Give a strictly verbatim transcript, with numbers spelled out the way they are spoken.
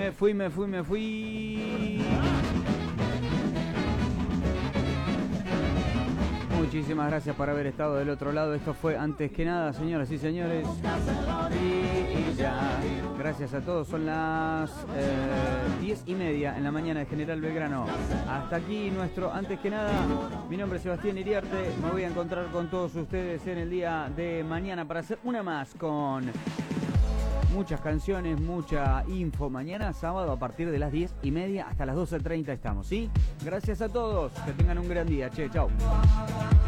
me fui, me fui, me fui. Muchísimas gracias por haber estado del otro lado. Esto fue Antes que Nada, señoras y señores. Y, y ya. Gracias a todos. Son las eh, diez y media en la mañana de General Belgrano. Hasta aquí nuestro Antes que Nada. Mi nombre es Sebastián Iriarte. Me voy a encontrar con todos ustedes en el día de mañana para hacer una más con muchas canciones, mucha info. Mañana sábado a partir de las diez y media hasta las doce treinta estamos, ¿sí? Gracias a todos. Que tengan un gran día. Che, chau.